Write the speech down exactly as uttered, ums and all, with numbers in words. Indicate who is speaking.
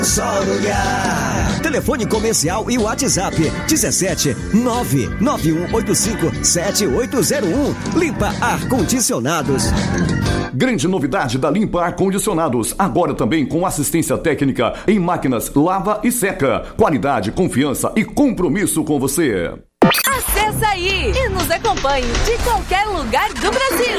Speaker 1: Só lugar. Telefone comercial e WhatsApp dezessete nove nove um oito cinco sete oito zero um. Limpa Ar Condicionados.
Speaker 2: Grande novidade da Limpa Ar Condicionados, agora também com assistência técnica em máquinas lava e seca. Qualidade, confiança e compromisso com você.
Speaker 3: Acesse aí e nos acompanhe de qualquer lugar do Brasil.